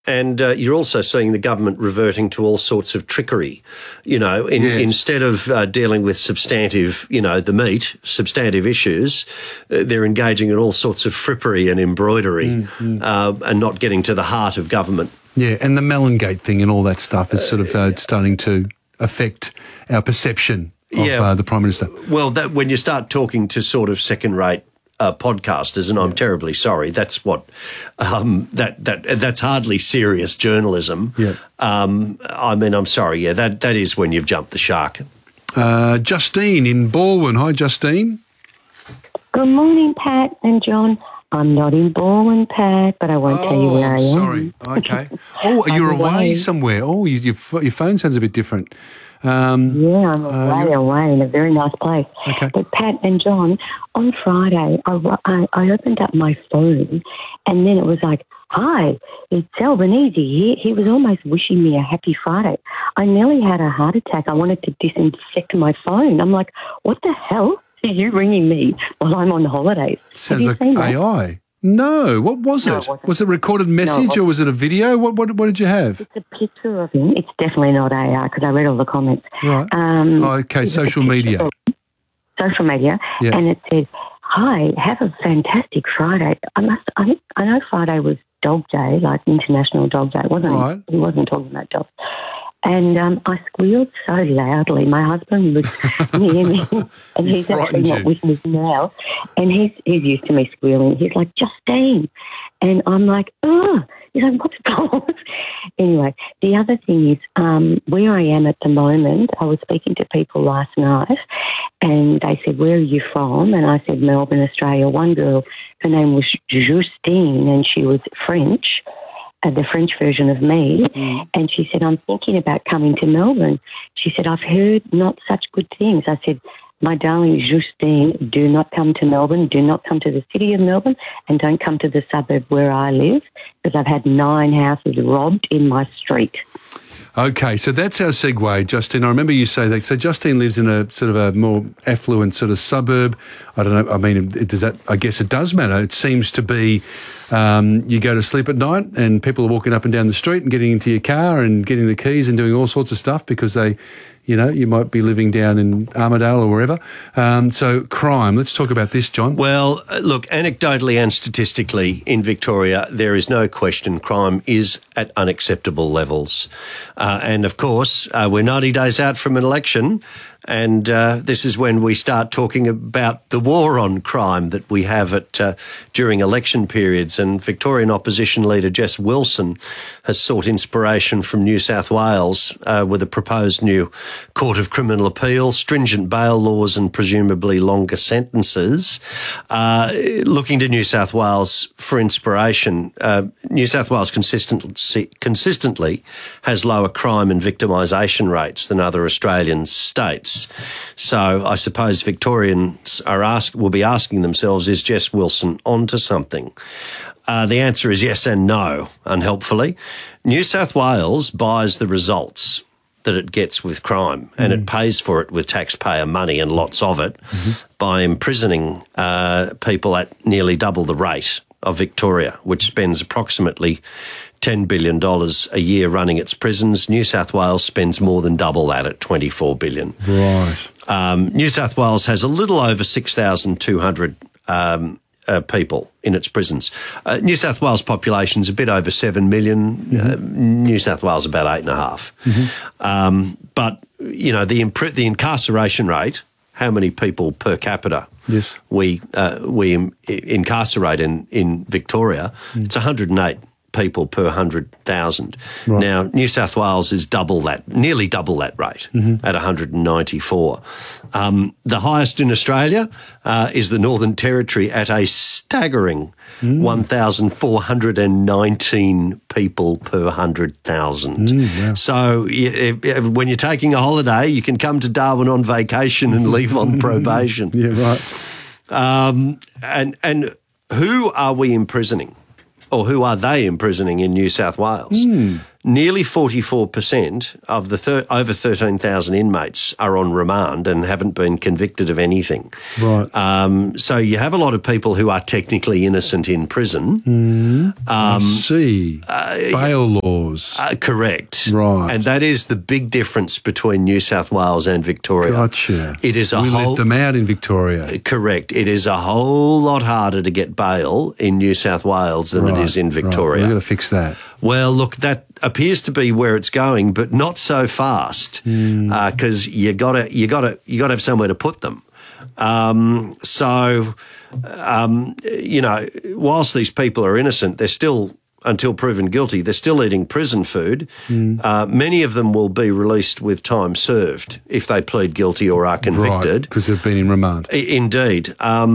And you're also seeing the government reverting to all sorts of trickery, instead of dealing with substantive, substantive issues, they're engaging in all sorts of frippery and embroidery and not getting to the heart of government. Yeah, and the Mellongate thing and all that stuff is sort of starting to affect our perception of the Prime Minister. Well, when you start talking to sort of second-rate podcasters, and I'm terribly sorry, that's what that's hardly serious journalism. Yeah. I'm sorry. Yeah, that is when you've jumped the shark. Justine in Balwyn. Hi, Justine. Good morning, Pat and John. I'm not in Balwyn, Pat, but I won't tell you where I am. Sorry. Okay. Oh, you're away somewhere. Oh, your phone sounds a bit different. I'm away in a very nice place. Okay. But Pat and John, on Friday, I opened up my phone and then it was like, hi, it's Albanese here. He was almost wishing me a happy Friday. I nearly had a heart attack. I wanted to disinfect my phone. I'm like, what the hell are you ringing me while I'm on holidays? Sounds like AI. No, what was it? Was it a recorded message or was it a video? What did you have? It's a picture of him. It's definitely not AI because I read all the comments. Right. Okay, social media. Social media. Yeah. And it says, hi, have a fantastic Friday. I know Friday was Dog Day, like International Dog Day. It wasn't. Right. He wasn't talking about dogs. And I squealed so loudly. My husband was near me, and he's actually not with me now. And he's used to me squealing. He's like, Justine. And I'm like, oh. He's like, what's going on? Anyway, the other thing is where I am at the moment, I was speaking to people last night, and they said, where are you from? And I said, Melbourne, Australia. One girl, her name was Justine, and she was French. The French version of me, and she said, I'm thinking about coming to Melbourne. She said, I've heard not such good things. I said, my darling Justine, do not come to Melbourne, do not come to the city of Melbourne, and don't come to the suburb where I live, because I've had 9 houses robbed in my street. Okay, so that's our segue, Justine. I remember you say that. So Justine lives in a sort of a more affluent sort of suburb. I don't know. I mean, does that? I guess it does matter. It seems to be you go to sleep at night and people are walking up and down the street and getting into your car and getting the keys and doing all sorts of stuff because they, you might be living down in Armidale or wherever. So crime. Let's talk about this, John. Well, look, anecdotally and statistically in Victoria, there is no question crime is at unacceptable levels. And, of course, we're 90 days out from an election, and this is when we start talking about the war on crime that we have during election periods. And Victorian opposition leader Jess Wilson has sought inspiration from New South Wales with a proposed new Court of Criminal Appeal, stringent bail laws and presumably longer sentences. Looking to New South Wales for inspiration, New South Wales consistently has lower crime and victimisation rates than other Australian states. So I suppose Victorians will be asking themselves, is Jess Wilson onto something? The answer is yes and no, unhelpfully. New South Wales buys the results that it gets with crime, and it pays for it with taxpayer money and lots of it by imprisoning people at nearly double the rate of Victoria, which spends approximately $10 billion a year running its prisons. New South Wales spends more than double that at $24 billion. Right. New South Wales has a little over 6,200 people in its prisons. New South Wales population's a bit over 7 million. New South Wales about 8.5. But, the incarceration rate, how many people per capita we incarcerate in Victoria, it's 108 people per 100,000. Right. Now, New South Wales is nearly double that rate at 194. The highest in Australia is the Northern Territory at a staggering 1,419 people per 100,000. Wow. So when you're taking a holiday, you can come to Darwin on vacation and leave on probation. Yeah, right. And who are we imprisoning? Or who are they imprisoning in New South Wales? nearly 44% of the over 13,000 inmates are on remand and haven't been convicted of anything. Right. So you have a lot of people who are technically innocent in prison. I see. Bail laws. Correct. Right. And that is the big difference between New South Wales and Victoria. Gotcha. It is we let them out in Victoria. Correct. It is a whole lot harder to get bail in New South Wales than it is in Victoria. Right. We've got to fix that. Well, look, that appears to be where it's going, but not so fast because you got to have somewhere to put them. Whilst these people are innocent, they're still, until proven guilty, they're still eating prison food. Many of them will be released with time served if they plead guilty or are convicted. Because they've been in remand. Indeed.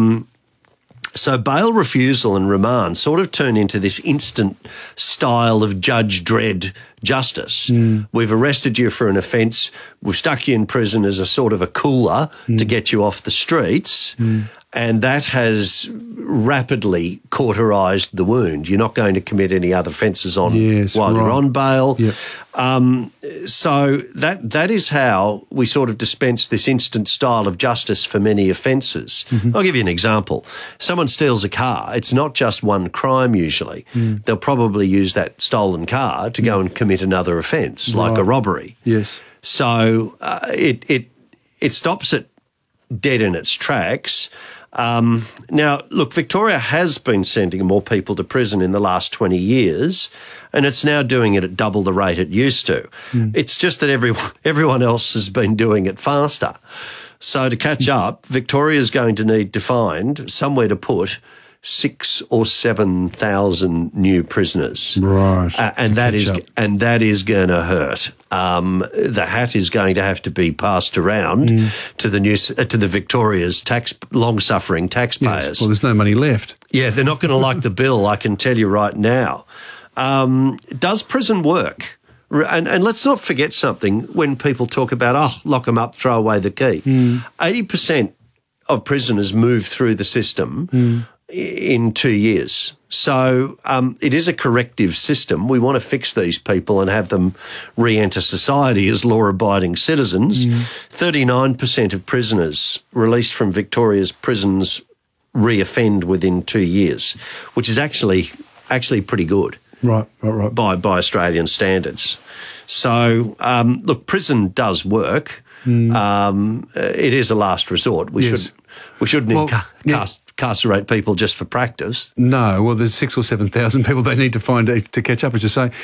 So bail refusal and remand sort of turn into this instant style of Judge Dredd justice. We've arrested you for an offence. We've stuck you in prison as a sort of a cooler to get you off the streets. And that has rapidly cauterised the wound. You're not going to commit any other offences while you're on bail. Yep. So that is how we sort of dispense this instant style of justice for many offences. I'll give you an example. Someone steals a car. It's not just one crime usually. They'll probably use that stolen car to go and commit another offence, like a robbery. Yes. So it stops it dead in its tracks. Now, look, Victoria has been sending more people to prison in the last 20 years, and it's now doing it at double the rate it used to. It's just that everyone else has been doing it faster. So to catch up, Victoria's going to need to find somewhere to put 6,000 or 7,000 new prisoners, right? And that is going to hurt. The hat is going to have to be passed around to the Victoria's long-suffering taxpayers. Yes. Well, there's no money left. Yeah, they're not going to like the bill. I can tell you right now. Does prison work? And let's not forget something when people talk about lock them up, throw away the key. 80% of prisoners move through the system in 2 years. So it is a corrective system. We want to fix these people and have them re-enter society as law-abiding citizens. 39% of prisoners released from Victoria's prisons re-offend within 2 years, which is actually pretty good. Right. By Australian standards. So, look, prison does work. It is a last resort. We shouldn't incarcerate people just for practice. No, well, there's 6,000 or 7,000 people they need to find to catch up, as you say.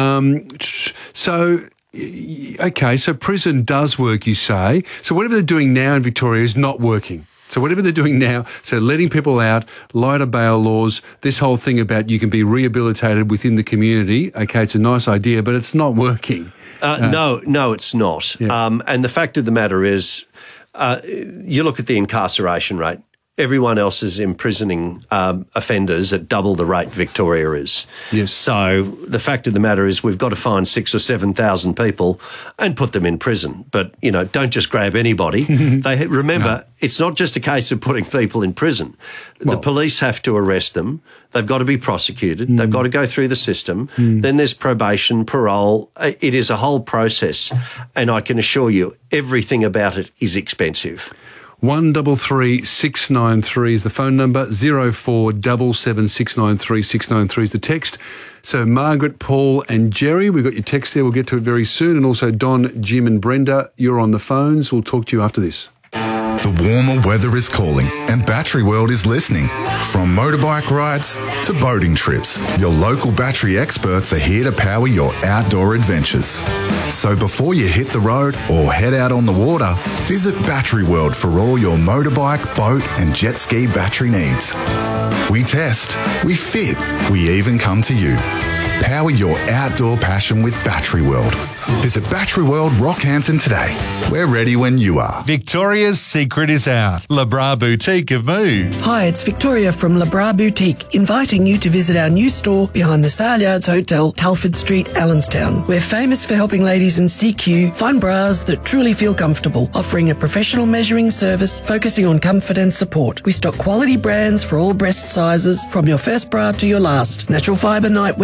So prison does work, you say. So whatever they're doing now in Victoria is not working. So whatever they're doing now, so letting people out, lighter bail laws, this whole thing about you can be rehabilitated within the community, okay, it's a nice idea, but it's not working. No, it's not. Yeah. And the fact of the matter is, you look at the incarceration rate. Everyone else is imprisoning offenders at double the rate Victoria is. Yes. So the fact of the matter is we've got to find 6,000 or 7,000 people and put them in prison. But, don't just grab anybody. Remember, it's not just a case of putting people in prison. The police have to arrest them. They've got to be prosecuted. They've got to go through the system. Then there's probation, parole. It is a whole process. And I can assure you, everything about it is expensive. 133 693 is the phone number. 0477 693 693 is the text. So Margaret, Paul and Jerry, we've got your text there. We'll get to it very soon. And also Don, Jim and Brenda, you're on the phones. We'll talk to you after this. The warmer weather is calling and Battery World is listening. From motorbike rides to boating trips, your local battery experts are here to power your outdoor adventures. So before you hit the road or head out on the water, visit Battery World for all your motorbike, boat and jet ski battery needs. We test, we fit, we even come to you. Power your outdoor passion with Battery World. Visit Battery World Rockhampton today. We're ready when you are. Victoria's secret is out. Le Bras Boutique have moved. Hi, it's Victoria from Le Bras Boutique, inviting you to visit our new store behind the Saleyards Hotel, Telford Street, Allenstown. We're famous for helping ladies in CQ find bras that truly feel comfortable, offering a professional measuring service focusing on comfort and support. We stock quality brands for all breast sizes, from your first bra to your last, natural fibre nightwear and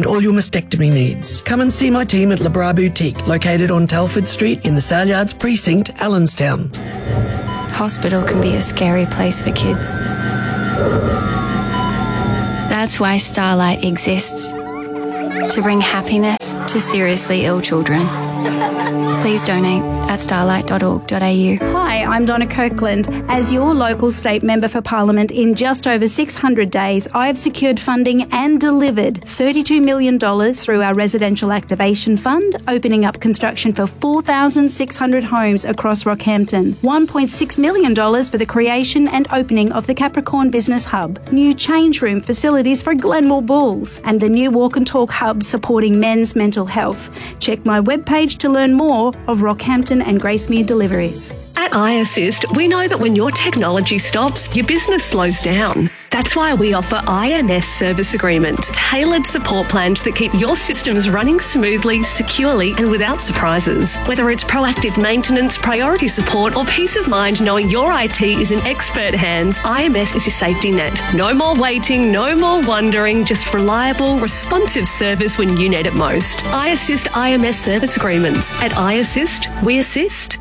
all your mastectomy needs. Come and see my team at Labra Boutique, located on Telford Street in the Salyards Precinct, Allenstown. Hospital can be a scary place for kids. That's why Starlight exists, to bring happiness to seriously ill children. Please donate at starlight.org.au. Hi, I'm Donna Kirkland. As your local state member for Parliament in just over 600 days, I have secured funding and delivered $32 million through our Residential Activation Fund, opening up construction for 4,600 homes across Rockhampton, $1.6 million for the creation and opening of the Capricorn Business Hub, new change room facilities for Glenmore Bulls, and the new Walk and Talk Hub supporting men's mental health. Check my webpage to learn more of Rockhampton and Gracemere deliveries. At iAssist, we know that when your technology stops, your business slows down. That's why we offer IMS service agreements, tailored support plans that keep your systems running smoothly, securely, and without surprises. Whether it's proactive maintenance, priority support, or peace of mind knowing your IT is in expert hands, IMS is your safety net. No more waiting, no more wondering, just reliable, responsive service when you need it most. iAssist IMS service agreements. At iAssist, we assist.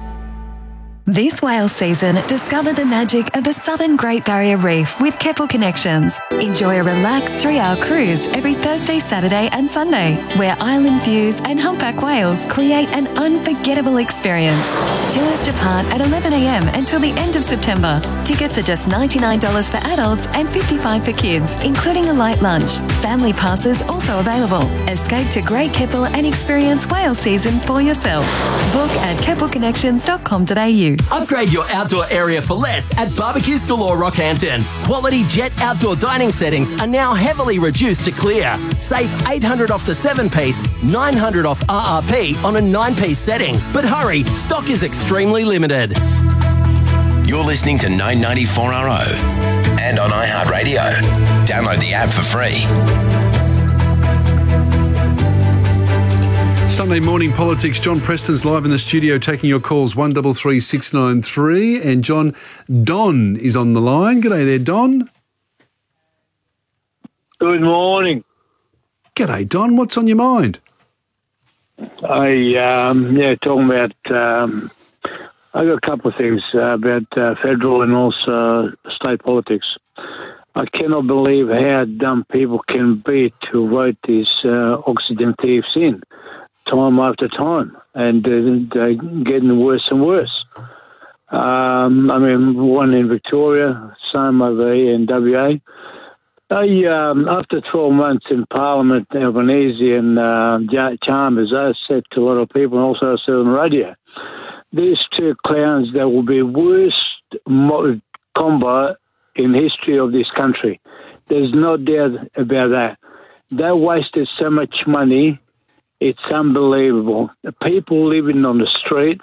This whale season, discover the magic of the Southern Great Barrier Reef with Keppel Connections. Enjoy a relaxed 3-hour cruise every Thursday, Saturday and Sunday, where island views and humpback whales create an unforgettable experience. Tours depart at 11 a.m. until the end of September. Tickets are just $99 for adults and $55 for kids, including a light lunch. Family passes also available. Escape to Great Keppel and experience whale season for yourself. Book at keppelconnections.com.au. Upgrade your outdoor area for less at Barbecues Galore Rockhampton. Quality Jet outdoor dining settings are now heavily reduced to clear. Save $800 off the 7-piece, $900 off RRP on a 9-piece setting. But hurry, stock is extremely limited. You're listening to 994RO and on iHeartRadio. Download the app for free. Sunday morning politics. John Preston's live in the studio taking your calls 133693, and Don is on the line. G'day there, Don. Good morning. G'day, Don. What's on your mind? Talking about I got a couple of things about federal and also state politics. I cannot believe how dumb people can be to vote these oxygen thieves in time after time, and they're getting worse and worse. One in Victoria, same over here in WA. After 12 months in Parliament, Albanese and Chalmers, I said to a lot of people, and also I said on the radio, these two clowns, they will be worst combo in history of this country. There's no doubt about that. They wasted so much money. It's unbelievable. The people living on the streets.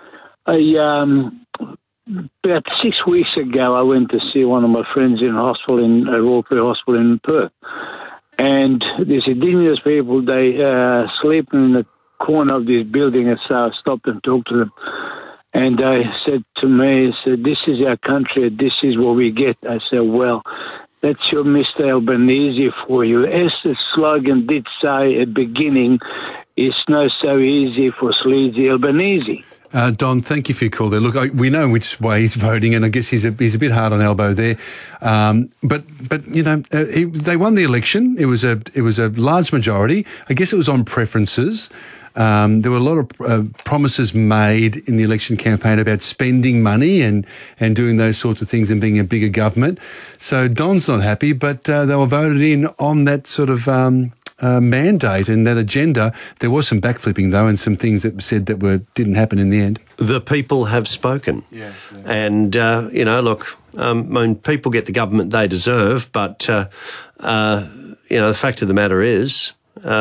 About 6 weeks ago, I went to see one of my friends in hospital, in Royal Free Hospital in Perth. And these Indigenous people, they sleeping in the corner of this building, and so I stopped and talked to them. And they said to me, this is our country, this is what we get. I said, well, that's your Mr. Albanese for you. As the slogan did say at the beginning, it's not so easy for sleazy Albanese. Don, thank you for your call there. Look, we know which way he's voting, and I guess he's a bit hard on elbow there. But you know, they won the election. It was a large majority. I guess it was on preferences. There were a lot of promises made in the election campaign about spending money and doing those sorts of things and being a bigger government. So Don's not happy, but they were voted in on that sort of mandate and that agenda. There was some backflipping, though, and some things that said that didn't happen in the end. The people have spoken. Yeah. And, look, people get the government they deserve, but, the fact of the matter is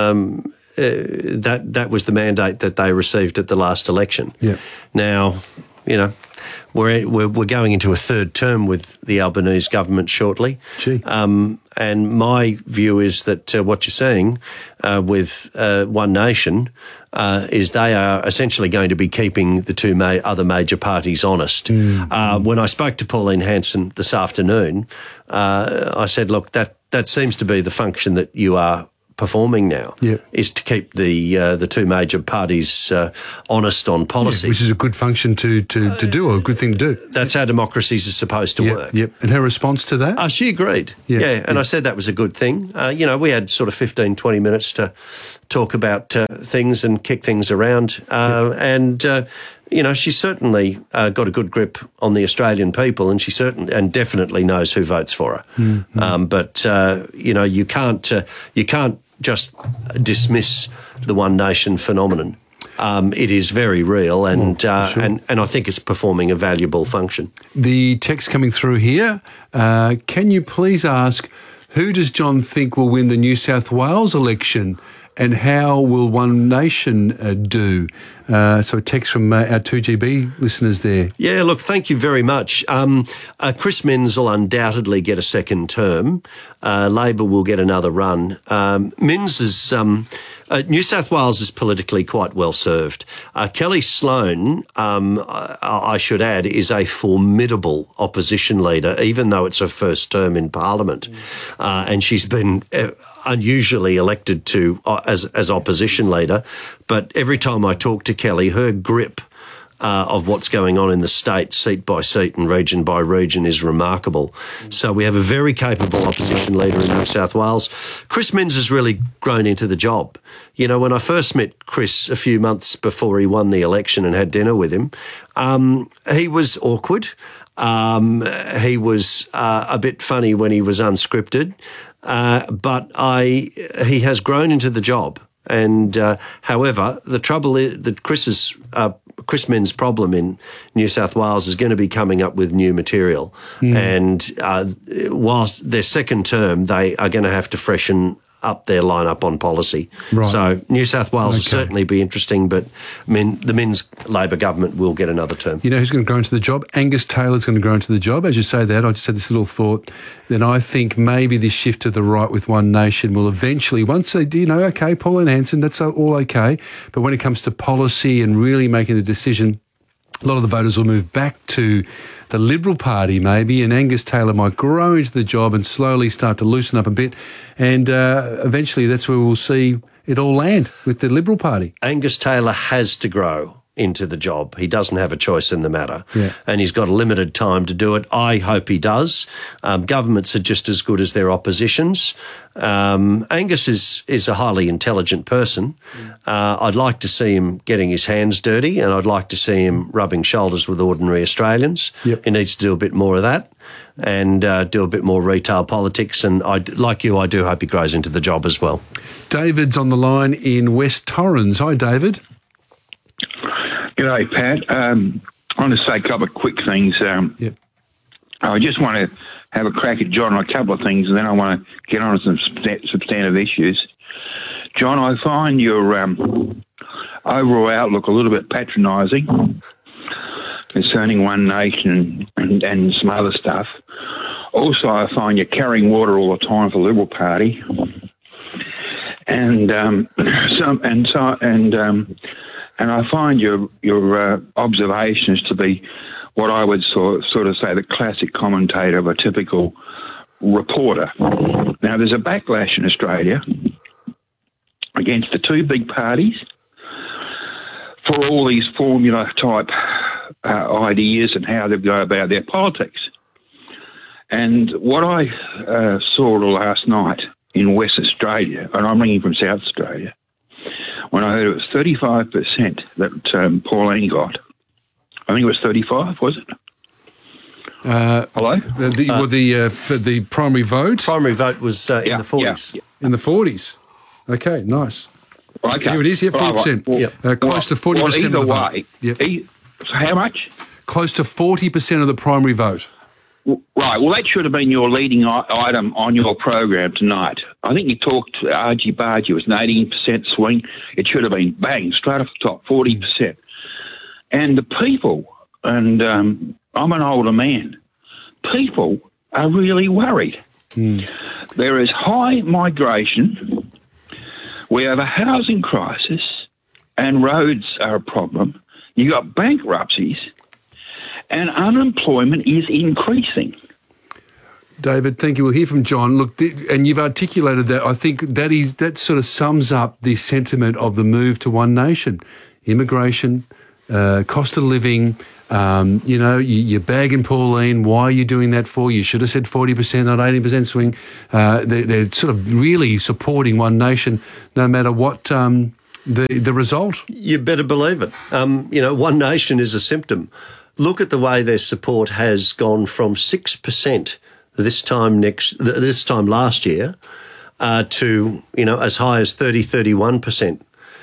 that was the mandate that they received at the last election. Yeah. Now, we're going into a third term with the Albanese government shortly. Gee. And my view is that what you're seeing with One Nation is they are essentially going to be keeping the two other major parties honest. When I spoke to Pauline Hanson this afternoon, I said, look, that seems to be the function that you are performing now is to keep the two major parties honest on policy. Which is a good function to do, or a good thing to do. That's how democracies are supposed to work. Yep. And her response to that? She agreed. And I said that was a good thing. We had sort of 15, 20 minutes to talk about things and kick things around. She's certainly got a good grip on the Australian people, and she definitely knows who votes for her. You can't just dismiss the One Nation phenomenon. It is very real, and I think it's performing a valuable function. The text coming through here, can you please ask, who does John think will win the New South Wales election, and how will One Nation do? So a text from our 2GB listeners there. Yeah, look, thank you very much. Chris Minns will undoubtedly get a second term. Labor will get another run. Minns is... New South Wales is politically quite well served. Kelly Sloan, I should add, is a formidable opposition leader, even though it's her first term in Parliament. And she's been unusually elected to as opposition leader. But every time I talk to Kelly, her grip of what's going on in the state, seat by seat and region by region, is remarkable. So we have a very capable opposition leader in New South Wales. Chris Minns has really grown into the job. When I first met Chris a few months before he won the election and had dinner with him, he was awkward. He was a bit funny when he was unscripted, but he has grown into the job. And however, the trouble is that Chris Minns' problem in New South Wales is going to be coming up with new material. And whilst their second term, they are going to have to freshen up their lineup on policy. Right. So New South Wales will certainly be interesting, but the Minns Labor government will get another term. You know who's going to grow into the job? Angus Taylor's going to grow into the job. As you say that, I just had this little thought. Then I think maybe this shift to the right with One Nation will eventually, once they do, Pauline Hanson, that's all okay. But when it comes to policy and really making the decision, a lot of the voters will move back to the Liberal Party maybe, and Angus Taylor might grow into the job and slowly start to loosen up a bit. And eventually that's where we'll see it all land with the Liberal Party. Angus Taylor has to grow into the job. He doesn't have a choice in the matter. And he's got a limited time to do it. I hope he does. Governments are just as good as their oppositions. Angus is a highly intelligent person. I'd like to see him getting his hands dirty, and I'd like to see him rubbing shoulders with ordinary Australians. He needs to do a bit more of that and do a bit more retail politics. And I do hope he grows into the job as well. David's on the line in West Torrens. Hi, David. G'day, Pat. I want to say a couple of quick things. I just want to have a crack at John on a couple of things, and then I want to get on to some substantive issues. John, I find your overall outlook a little bit patronising concerning One Nation and some other stuff. Also, I find you're carrying water all the time for the Liberal Party, and I find your observations to be what I would sort of say the classic commentator of a typical reporter. Now, there's a backlash in Australia against the two big parties for all these formula-type ideas and how they go about their politics. And what I saw last night in West Australia, and I'm ringing from South Australia, when I heard it was 35% that Pauline got. I think it was 35, was it? Hello? The primary vote? Primary vote was in the 40s. Yeah. In the 40s. Okay, nice. Okay. Here it is, 40%. Close to 40% of the vote. How much? Close to 40% of the primary vote. Right, well, that should have been your leading item on your program tonight. I think you talked argy-bargy, it was an 18% swing. It should have been bang, straight off the top, 40%. And the people, and I'm an older man, people are really worried. There is high migration, we have a housing crisis, and roads are a problem. You got bankruptcies, and unemployment is increasing. David. Thank you. We'll hear from John. Look, and you've articulated that. I think that sort of sums up the sentiment of the move to one nation. Immigration, cost of living, you're bagging Pauline. Why are you doing that for? You should have said 40%, not 80% swing. They're sort of really supporting one nation no matter what the result. You better believe it. One nation is a symptom. Look at the way their support has gone from 6% this time last year to as high as 31%,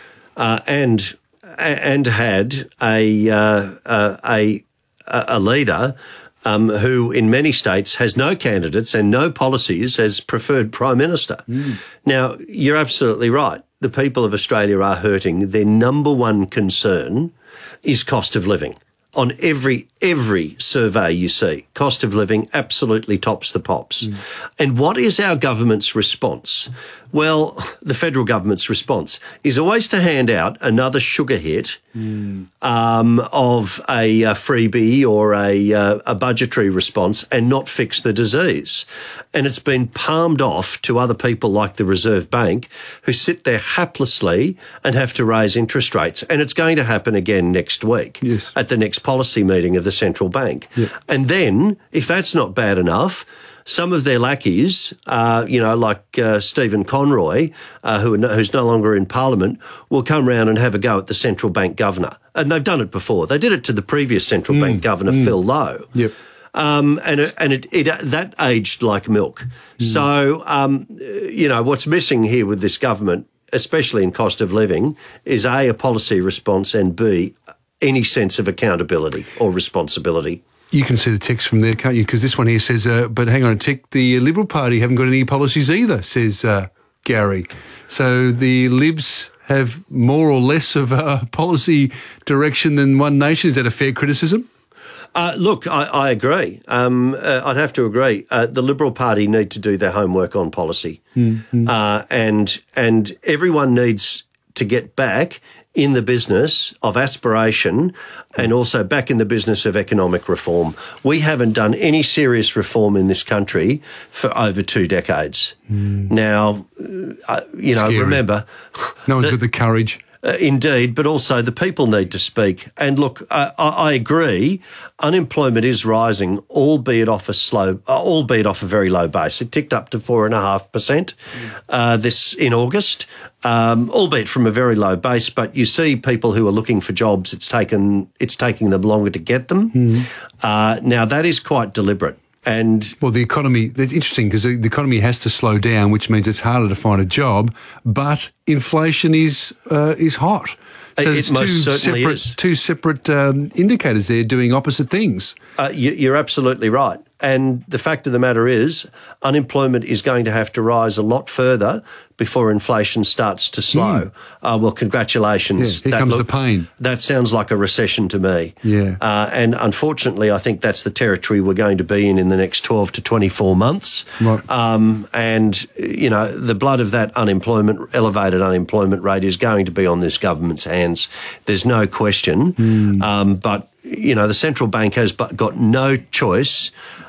and had a leader who in many states has no candidates and no policies as preferred Prime Minister. Now, you're absolutely right. The people of Australia are hurting. Their number one concern is cost of living. On every survey you see, cost of living absolutely tops the pops. And what is our government's response? Well, the federal government's response is always to hand out another sugar hit of a freebie or a budgetary response and not fix the disease. And it's been palmed off to other people like the Reserve Bank, who sit there haplessly and have to raise interest rates. And it's going to happen again next week at the next policy meeting of the central bank. And then, if that's not bad enough, some of their lackeys, like Stephen Conroy, who's no longer in Parliament, will come round and have a go at the central bank governor. And they've done it before. They did it to the previous central bank governor, Phil Lowe. And that aged like milk. So, what's missing here with this government, especially in cost of living, is A, a policy response, and B, any sense of accountability or responsibility. You can see the text from there, can't you? Because this one here says, but hang on a tick, the Liberal Party haven't got any policies either, says Gary. So the Libs have more or less of a policy direction than One Nation. Is that a fair criticism? Look, I agree. I'd have to agree. The Liberal Party need to do their homework on policy. And everyone needs to get back in the business of aspiration and also back in the business of economic reform. We haven't done any serious reform in this country for over 2 decades. Now, Scary. remember... No one's got the courage. Indeed, but also the people need to speak. And look, I agree, unemployment is rising, albeit off a very low base. It ticked up to 4.5% this in August, albeit from a very low base. But you see people who are looking for jobs, it's taking them longer to get them. Now that is quite deliberate. And well, the economy, that's interesting because the economy has to slow down, which means it's harder to find a job, but inflation is hot. So it most certainly is. Two separate indicators there doing opposite things. You're absolutely right. And the fact of the matter is unemployment is going to have to rise a lot further before inflation starts to slow. Well, congratulations. Here comes the pain. That sounds like a recession to me. And unfortunately, I think that's the territory we're going to be in the next 12 to 24 months. Right. And, the blood of that elevated unemployment rate is going to be on this government's hands. There's no question. But, the central bank has got no choice.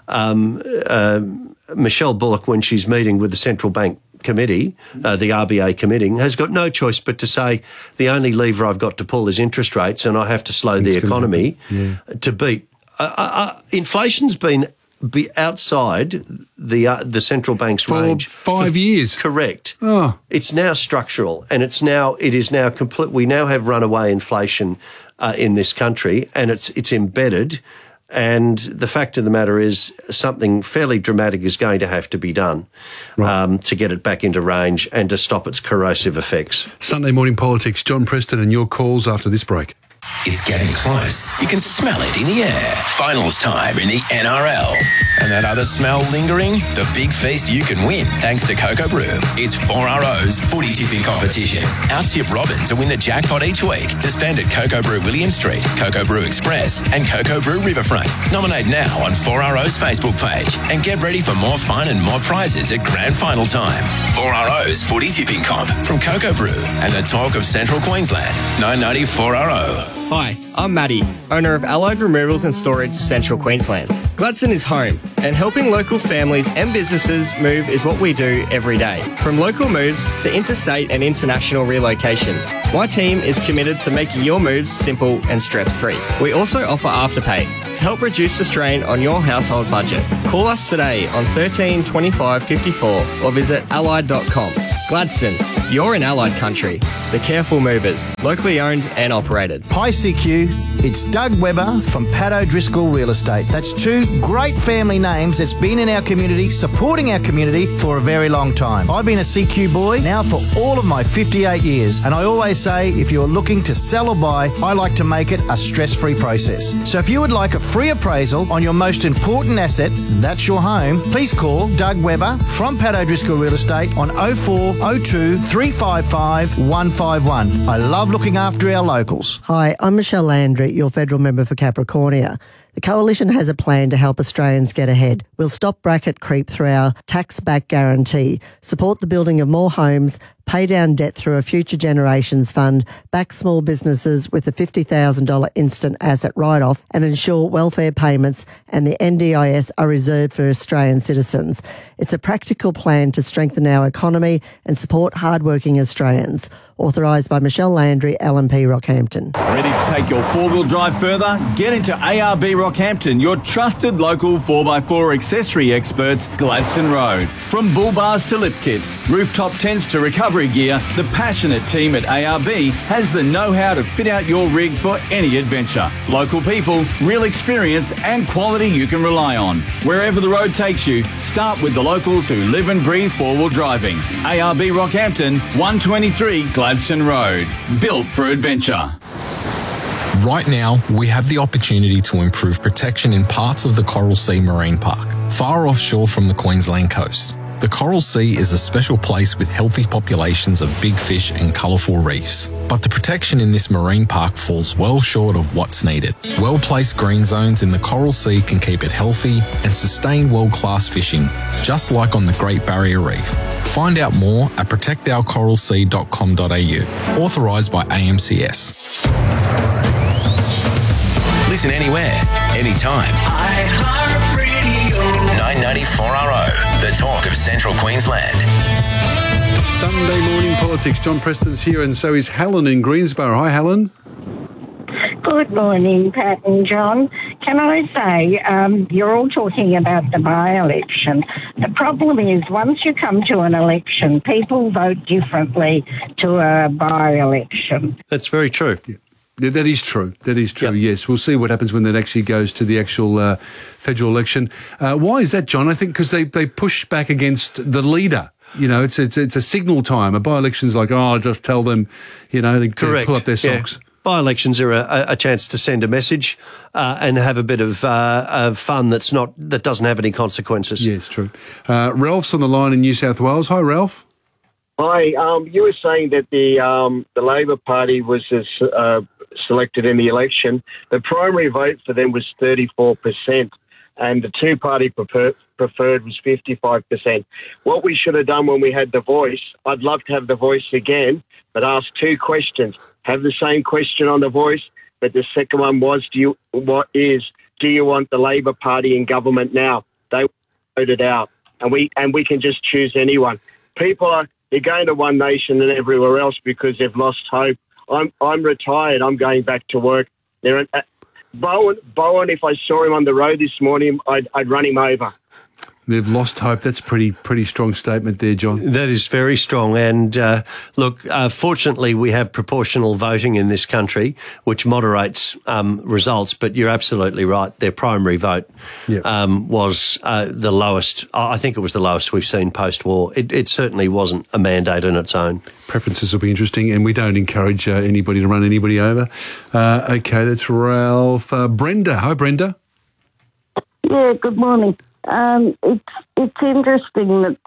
Michelle Bullock, when she's meeting with the central bank committee, the RBA committee, has got no choice but to say the only lever I've got to pull is interest rates, and I have to slow the economy to beat. Inflation's been outside the central bank's range for 5 years. Correct. Oh. It's now structural, and it is now complete. We now have runaway inflation in this country, and it's embedded. And the fact of the matter is something fairly dramatic is going to have to be done to get it back into range and to stop its corrosive effects. Sunday Morning Politics, John Preston, and your calls after this break. It's getting close. You can smell it in the air. Finals time in the NRL. And that other smell lingering? The big feast you can win thanks to Cocoa Brew. It's 4RO's footy tipping competition. Out-tip Robin to win the jackpot each week to spend at Cocoa Brew William Street, Cocoa Brew Express and Cocoa Brew Riverfront. Nominate now on 4RO's Facebook page and get ready for more fun and more prizes at grand final time. 4RO's footy tipping comp from Cocoa Brew and the talk of Central Queensland. 990 4RO. Hi, I'm Matty, owner of Allied Removals and Storage, Central Queensland. Gladstone is home, and helping local families and businesses move is what we do every day. From local moves to interstate and international relocations, my team is committed to making your moves simple and stress-free. We also offer Afterpay to help reduce the strain on your household budget. Call us today on 13 25 54 or visit allied.com. Gladstone, you're in Allied country. The Careful Movers, locally owned and operated. Hi CQ, it's Doug Webber from Pat O'Driscoll Real Estate. That's two great family names that's been in our community, supporting our community for a very long time. I've been a CQ boy now for all of my 58 years, and I always say if you're looking to sell or buy, I like to make it a stress-free process. So if you would like a free appraisal on your most important asset, that's your home, please call Doug Webber from Pat O'Driscoll Real Estate on 0402 355 151. I love looking after our locals. Hi, I'm Michelle Landry, your federal member for Capricornia. The Coalition has a plan to help Australians get ahead. We'll stop bracket creep through our tax-back guarantee, support the building of more homes, pay down debt through a Future Generations Fund, back small businesses with a $50,000 instant asset write-off, and ensure welfare payments and the NDIS are reserved for Australian citizens. It's a practical plan to strengthen our economy and support hard-working Australians. Authorised by Michelle Landry, LNP Rockhampton. Ready to take your four-wheel drive further? Get into ARB Rockhampton, your trusted local 4x4 accessory experts, Gladstone Road. From bull bars to lift kits, rooftop tents to recovery gear, the passionate team at ARB has the know-how to fit out your rig for any adventure. Local people, real experience and quality you can rely on. Wherever the road takes you, start with the locals who live and breathe four-wheel driving. ARB Rockhampton, 123 Gladstone Road. Built for adventure. Right now, we have the opportunity to improve protection in parts of the Coral Sea Marine Park, far offshore from the Queensland coast. The Coral Sea is a special place with healthy populations of big fish and colourful reefs. But the protection in this marine park falls well short of what's needed. Well-placed green zones in the Coral Sea can keep it healthy and sustain world-class fishing, just like on the Great Barrier Reef. Find out more at protectourcoralsea.com.au. Authorised by AMCS. Listen anywhere, anytime. iHeartRadio. 994RO, the talk of Central Queensland. Sunday morning politics. John Preston's here, and so is Helen in Greensboro. Hi, Helen. Good morning, Pat and John. Can I say, you're all talking about the by-election. The problem is, once you come to an election, people vote differently to a by-election. That's very true. Yeah, that is true. That is true, yes. We'll see what happens when that actually goes to the actual federal election. Why is that, John? I think because they push back against the leader. You know, it's a signal time. A by-election's like, just tell them, to pull up their socks. Yeah. By-elections are a chance to send a message and have a bit of fun that doesn't have any consequences. Yes, true. Ralph's on the line in New South Wales. Hi, Ralph. Hi. You were saying that the Labor Party was selected in the election. The primary vote for them was 34%, and the two-party preferred was 55%. What we should have done when we had the voice, I'd love to have the voice again, but ask two questions. Have the same question on the voice, but the second one was, do you want the Labor Party in government now? They voted out, and we can just choose anyone. People they're going to One Nation and everywhere else because they've lost hope. I'm retired. I'm going back to work. Bowen, if I saw him on the road this morning, I'd run him over. They've lost hope. That's pretty strong statement there, John. That is very strong. And look, fortunately, we have proportional voting in this country, which moderates results. But you're absolutely right. Their primary vote was the lowest. I think it was the lowest we've seen post-war. It certainly wasn't a mandate on its own. Preferences will be interesting, and we don't encourage anybody to run anybody over. Okay, that's Ralph. Brenda. Hi, Brenda. Yeah, good morning. It's interesting that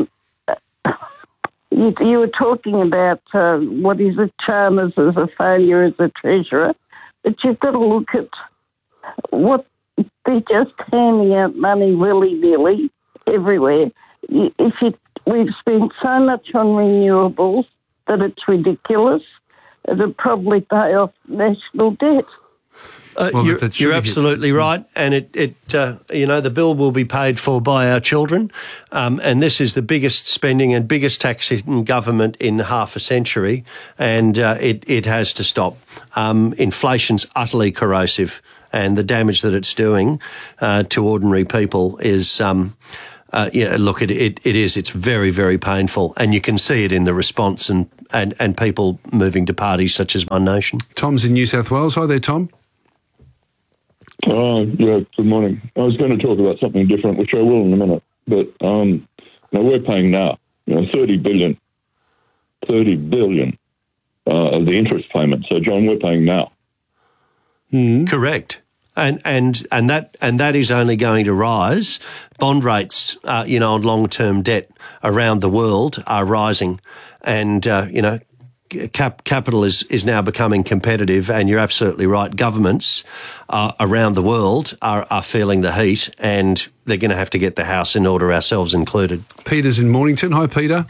you were talking about what is it, Chalmers as a failure as a treasurer, but you've got to look at what they're just handing out money willy-nilly everywhere. We've spent so much on renewables that it's ridiculous. It'll probably pay off national debt. You're absolutely right, and the bill will be paid for by our children, and this is the biggest spending and biggest tax in government in half a century, and it has to stop. Inflation's utterly corrosive, and the damage that it's doing to ordinary people is. It's very, very painful, and you can see it in the response and people moving to parties such as One Nation. Tom's in New South Wales. Hi there, Tom. Good morning. I was going to talk about something different, which I will in a minute, but we're paying now, $30 billion of the interest payment. So, John, we're paying now. Correct. And that is only going to rise. Bond rates, on long-term debt around the world are rising, and capital is now becoming competitive. And you're absolutely right. Governments around the world are feeling the heat, and they're going to have to get the house in order, ourselves included. Peter's in Mornington. Hi, Peter.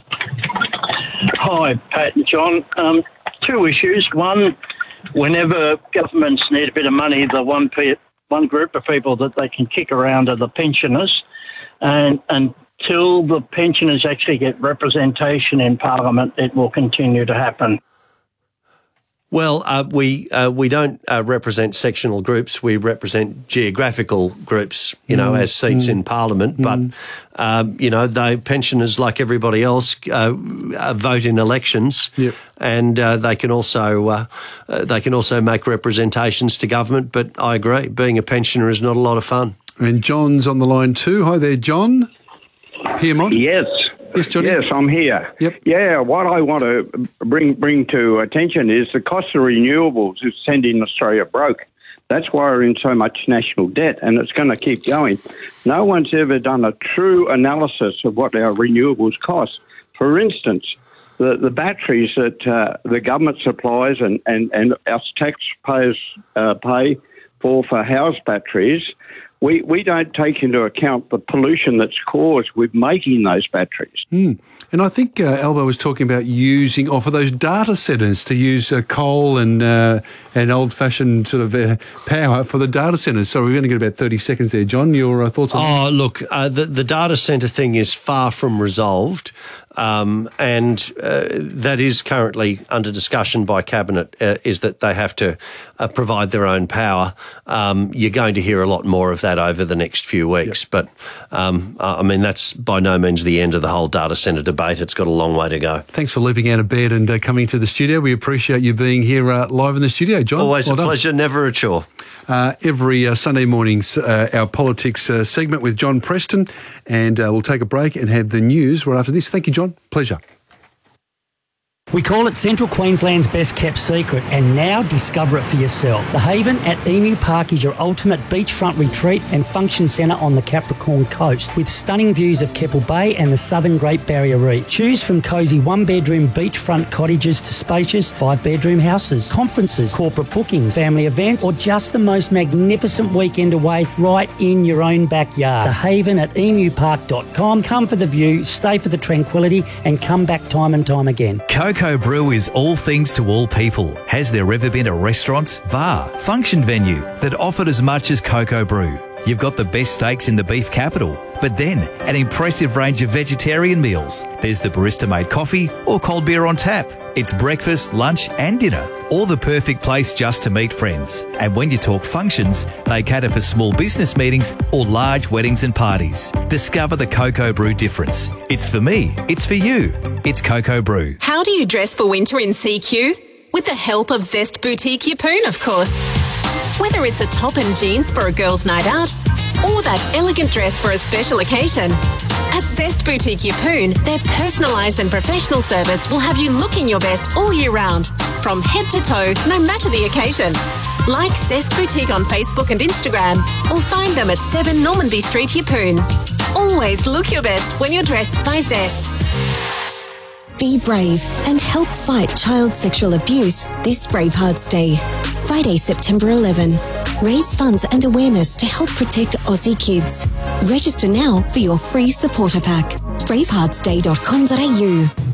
Hi, Pat and John. Two issues. One. Whenever governments need a bit of money, the one group of people that they can kick around are the pensioners. And until the pensioners actually get representation in Parliament, it will continue to happen. Well, we don't represent sectional groups. We represent geographical groups, as seats in Parliament. But, they pensioners, like everybody else, vote in elections, and they can also make representations to government. But I agree, being a pensioner is not a lot of fun. And John's on the line too. Hi there, John. Piermont? Yes. Yes, Johnny? Yes, I'm here. Yep. Yeah, what I want to bring to attention is the cost of renewables is sending Australia broke. That's why we're in so much national debt, and it's going to keep going. No one's ever done a true analysis of what our renewables cost. For instance, the batteries that the government supplies and us taxpayers pay for house batteries, we don't take into account the pollution that's caused with making those batteries. And I think Albo was talking about for those data centres to use coal and old-fashioned sort of power for the data centres. So we're going to get about 30 seconds there. John, your thoughts on that? Oh, look, the data centre thing is far from resolved. And that is currently under discussion by Cabinet, is that they have to provide their own power. You're going to hear a lot more of that over the next few weeks. But, that's by no means the end of the whole data centre debate. It's got a long way to go. Thanks for leaping out of bed and coming to the studio. We appreciate you being here live in the studio, John. Always a pleasure, never a chore. Every Sunday morning, our politics segment with John Preston, and we'll take a break and have the news right after this. Thank you, John. Pleasure. We call it Central Queensland's best kept secret, and now discover it for yourself. The Haven at Emu Park is your ultimate beachfront retreat and function centre on the Capricorn coast, with stunning views of Keppel Bay and the southern Great Barrier Reef. Choose from cosy one-bedroom beachfront cottages to spacious five-bedroom houses, conferences, corporate bookings, family events, or just the most magnificent weekend away right in your own backyard. The Haven at emupark.com. Come for the view, stay for the tranquility, and come back time and time again. Coco Brew is all things to all people. Has there ever been a restaurant, bar, function venue that offered as much as Coco Brew? You've got the best steaks in the beef capital, but then an impressive range of vegetarian meals. There's the barista-made coffee or cold beer on tap. It's breakfast, lunch and dinner, or the perfect place just to meet friends. And when you talk functions, they cater for small business meetings or large weddings and parties. Discover the Coco Brew difference. It's for me, it's for you. It's Coco Brew. How do you dress for winter in CQ? With the help of Zest Boutique Yeppoon, of course. Whether it's a top and jeans for a girl's night out or that elegant dress for a special occasion, at Zest Boutique Yeppoon, their personalised and professional service will have you looking your best all year round, from head to toe, no matter the occasion. Like Zest Boutique on Facebook and Instagram, or find them at 7 Normanby Street, Yeppoon. Always look your best when you're dressed by Zest. Be brave and help fight child sexual abuse this Bravehearts Day. Friday, September 11. Raise funds and awareness to help protect Aussie kids. Register now for your free supporter pack. braveheartsday.com.au